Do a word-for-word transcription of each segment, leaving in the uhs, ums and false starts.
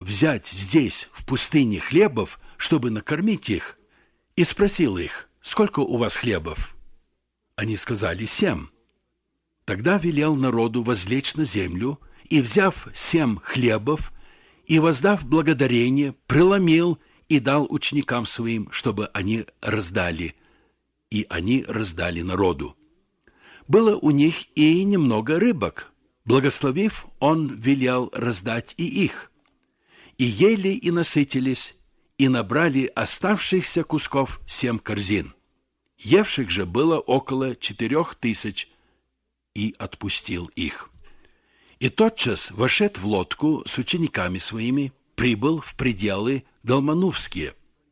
взять здесь, в пустыне, хлебов, чтобы накормить их, и спросил их: сколько у вас хлебов? Они сказали: семь. Тогда велел народу возлечь на землю, и, взяв семь хлебов, и, воздав благодарение, преломил и дал ученикам своим, чтобы они раздали. И они раздали народу. Было у них и немного рыбок. Благословив, он велел раздать и их. И ели, и насытились, и набрали оставшихся кусков семь корзин. Евших же было около четырех тысяч, и отпустил их. И тотчас вошед в лодку с учениками своими, прибыл в пределы Далманувские.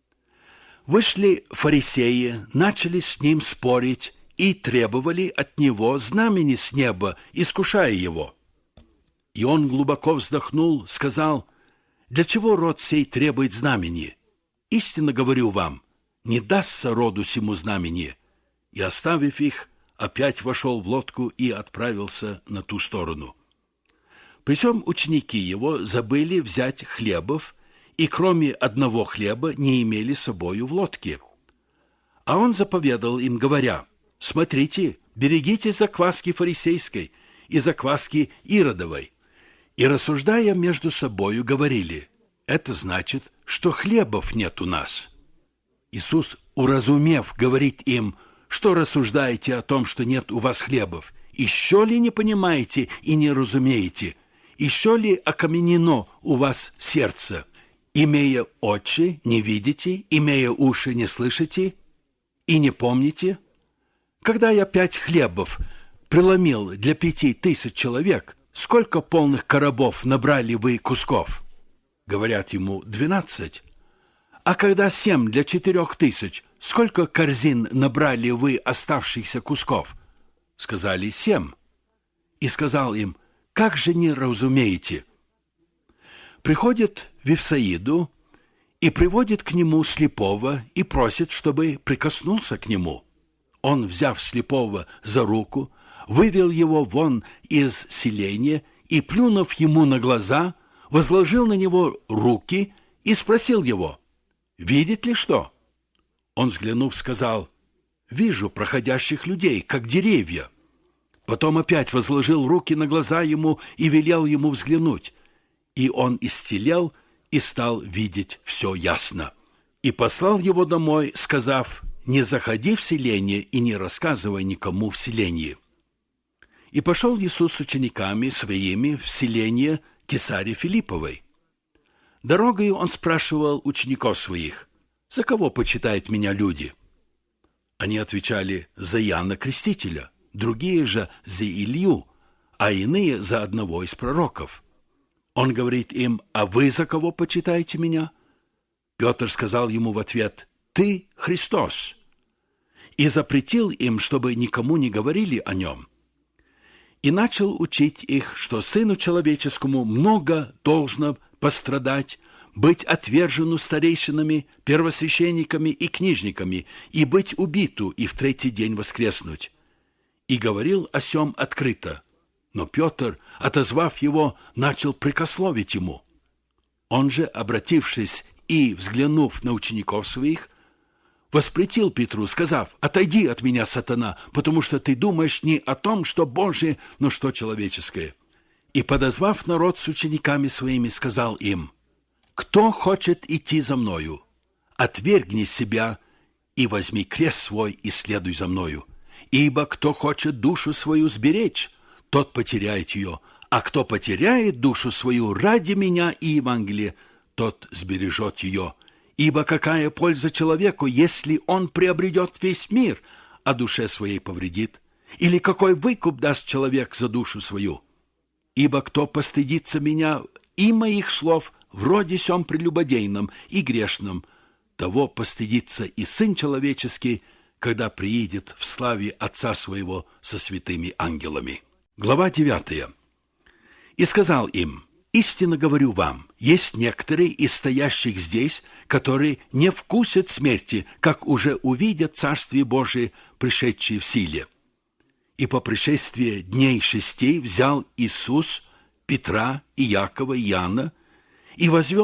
Вышли фарисеи, начали с ним спорить и требовали от него знамени с неба, искушая его. И он глубоко вздохнул, сказал: «Для чего род сей требует знамени? Истинно говорю вам, не дастся роду сему знамени». И, оставив их, опять вошел в лодку и отправился на ту сторону. Причем ученики его забыли взять хлебов, и кроме одного хлеба не имели с собою в лодке. А он заповедал им, говоря: «Смотрите, берегитесь закваски фарисейской и закваски Иродовой». И, рассуждая между собою, говорили: «Это значит, что хлебов нет у нас». Иисус, уразумев, говорит им: «Что рассуждаете о том, что нет у вас хлебов? Еще ли не понимаете и не разумеете? Еще ли окаменено у вас сердце? Имея очи, не видите, имея уши, не слышите и не помните? Когда я пять хлебов преломил для пяти тысяч человек, сколько полных коробов набрали вы кусков?» Говорят ему: «Двенадцать». «А когда семь для четырех тысяч, сколько корзин набрали вы оставшихся кусков?» Сказали: «Семь». И сказал им: «Как же не разумеете?» Приходит в Вифсаиду и приводит к нему слепого и просит, чтобы прикоснулся к нему. Он, взяв слепого за руку, вывел его вон из селения и, плюнув ему на глаза, возложил на него руки и спросил его: «Видит ли что?» Он, взглянув, сказал: «Вижу проходящих людей, как деревья». Потом опять возложил руки на глаза ему и велел ему взглянуть. И он исцелел и стал видеть все ясно. И послал его домой, сказав: «Не заходи в селение и не рассказывай никому в селении». И пошел Иисус с учениками своими в селение Кесарии Филипповой. Дорогою он спрашивал учеников своих: «За кого почитают меня люди?» Они отвечали: «За Иоанна Крестителя, другие же за Илью, а иные за одного из пророков». Он говорит им: «А вы за кого почитаете меня?» Петр сказал ему в ответ: «Ты Христос». И запретил им, чтобы никому не говорили о нем. И начал учить их, что Сыну Человеческому много должно пострадать, быть отвержену старейшинами, первосвященниками и книжниками, и быть убиту, и в третий день воскреснуть. И говорил о сем открыто. Но Петр, отозвав его, начал прекословить ему. Он же, обратившись и взглянув на учеников своих, воспретил Петру, сказав: «Отойди от меня, сатана, потому что ты думаешь не о том, что Божие, но что человеческое». И, подозвав народ с учениками своими, сказал им: «Кто хочет идти за мною, отвергни себя и возьми крест свой и следуй за мною. Ибо кто хочет душу свою сберечь, тот потеряет ее, а кто потеряет душу свою ради меня и Евангелия, тот сбережет ее. Ибо какая польза человеку, если он приобретет весь мир, а душе своей повредит? Или какой выкуп даст человек за душу свою? Ибо кто постыдится меня и моих слов в роде сем прелюбодейном и грешном, того постыдится и Сын Человеческий, когда приидет в славе Отца Своего со святыми ангелами». Глава девятая. «И сказал им: истинно говорю вам, есть некоторые из стоящих здесь, которые не вкусят смерти, как уже увидят Царствие Божие, пришедшее в силе». И по пришествии дней шести взял Иисус Петра и Якова и Иоанна и возвел